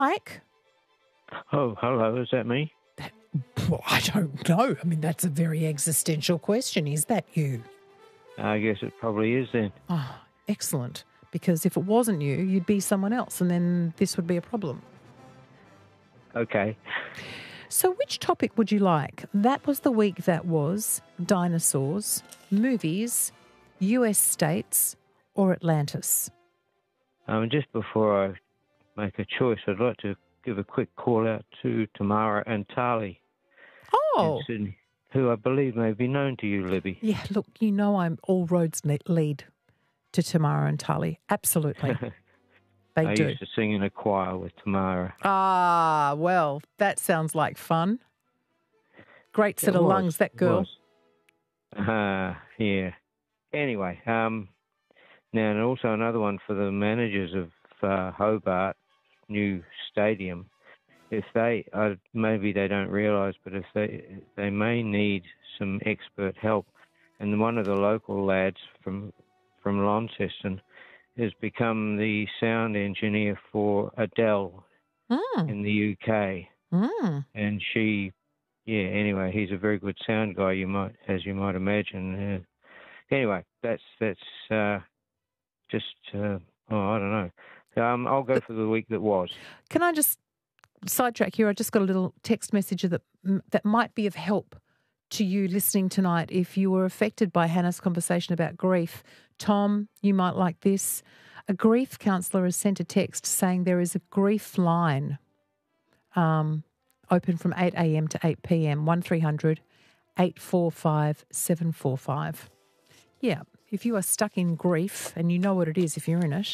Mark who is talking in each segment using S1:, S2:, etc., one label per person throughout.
S1: Mike?
S2: Oh, hello, is that me?
S1: Well, I don't know. I mean, that's a very existential question. Is that you?
S2: I guess it probably is then.
S1: Oh, excellent. Because if it wasn't you, you'd be someone else, and then this would be a problem.
S2: Okay.
S1: So which topic would you like? That was the week that was dinosaurs, movies, US states, or Atlantis?
S2: Just before I make a choice, I'd like to give a quick call out to Tamara and Tali
S1: Oh.
S2: in Sydney, who I believe may be known to you, Libby.
S1: Yeah, look, you know I'm all roads lead to Tamara and Tali. Absolutely. They
S2: I
S1: do.
S2: used to sing in a choir with Tamara.
S1: Ah, well, that sounds like fun. Great set of lungs, that girl.
S2: Yeah. Anyway, now and also another one for the managers of Hobart new stadium. If they maybe they don't realise, but if they may need some expert help, and one of the local lads from Launceston has become the sound engineer for Adele in the UK, and anyway, he's a very good sound guy. You might imagine. Anyway, that's just I don't know. I'll go for the week that was.
S1: Can I just sidetrack here? I just got a little text message that might be of help to you listening tonight if you were affected by Hannah's conversation about grief. Tom, you might like this. A grief counsellor has sent a text saying there is a grief line open from 8 a.m. to 8 p.m, 1300 845 745. Yeah, if you are stuck in grief and you know what it is if you're in it,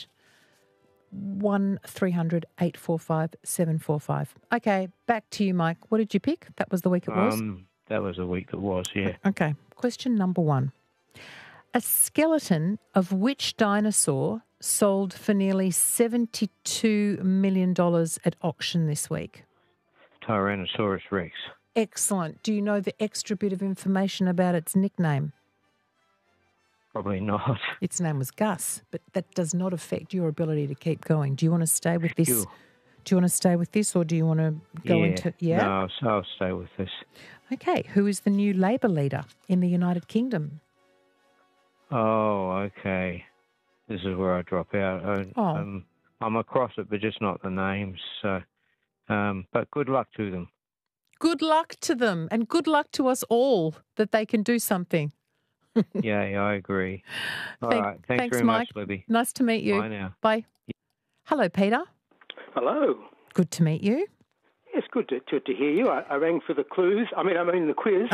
S1: 1300 845 745. Okay, back to you, Mike. What did you pick? That was the week it was?
S2: That was the week that was, yeah.
S1: Okay, question number 1. A skeleton of which dinosaur sold for nearly $72 million at auction this week?
S2: Tyrannosaurus Rex.
S1: Excellent. Do you know the extra bit of information about its nickname?
S2: Probably not.
S1: Its name was Gus, but that does not affect your ability to keep going. Do you want to stay with this?
S2: Sure.
S1: Do you want to stay with this, or do you want to go into... Yeah?
S2: No, I'll stay with this.
S1: Okay. Who is the new Labor leader in the United Kingdom?
S2: Oh, okay. This is where I drop out. I'm across it, but just not the names. So, but good luck to them.
S1: Good luck to them, and good luck to us all that they can do something.
S2: Yeah, I agree. All right. Thanks very
S1: Mike.
S2: much, Libby.
S1: Nice to meet you.
S2: Bye now.
S1: Bye. Hello, Peter.
S3: Hello.
S1: Good to meet you.
S3: Yes, good to hear you. I rang for the clues. I mean the quiz.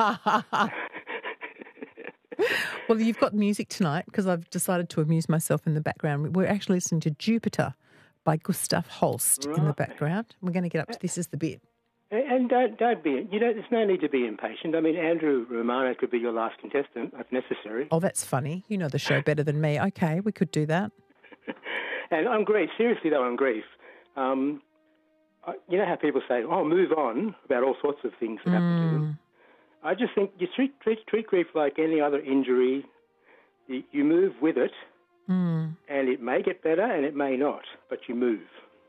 S1: Well, you've got music tonight because I've decided to amuse myself in the background. We're actually listening to Jupiter by Gustav Holst in the background. We're going to get up to This Is the Bit.
S3: And don't be, there's no need to be impatient. I mean, Andrew Romano could be your last contestant if necessary.
S1: Oh, that's funny. You know the show better than me. Okay, we could do that.
S3: And on grief, seriously though, on grief, you know how people say, oh, move on about all sorts of things that happen to them. I just think you treat grief like any other injury. You move with it, and it may get better and it may not, but you move.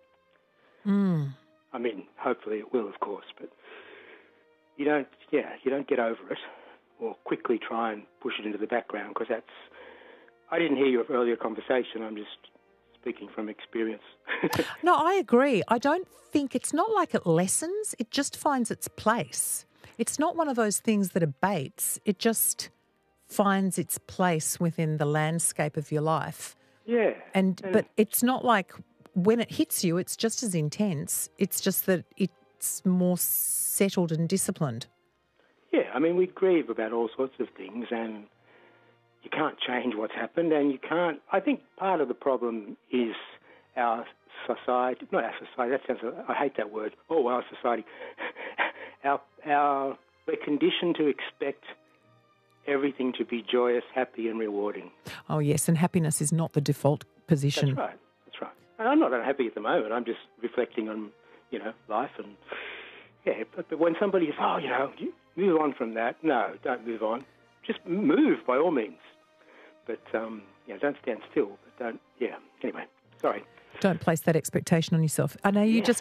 S3: I mean, hopefully it will, of course, but you don't get over it or quickly try and push it into the background because I didn't hear your earlier conversation. I'm just speaking from experience.
S1: No, I agree. I don't think it's not like it lessens. It just finds its place. It's not one of those things that abates. It just finds its place within the landscape of your life.
S3: Yeah.
S1: But it's not like when it hits you, it's just as intense. It's just that it's more settled and disciplined.
S3: Yeah, I mean, we grieve about all sorts of things and you can't change what's happened and you can't... I think part of the problem is our society... Not our society, that sounds... I hate that word. Oh, our society. We're conditioned to expect everything to be joyous, happy and rewarding.
S1: Oh, yes, and happiness is not the default position.
S3: That's right. And I'm not unhappy at the moment. I'm just reflecting on, life and... Yeah, but when somebody says, you move on from that. No, don't move on. Just move by all means. But, don't stand still. But don't, anyway, sorry.
S1: Don't place that expectation on yourself. I know you
S3: Yeah.
S1: just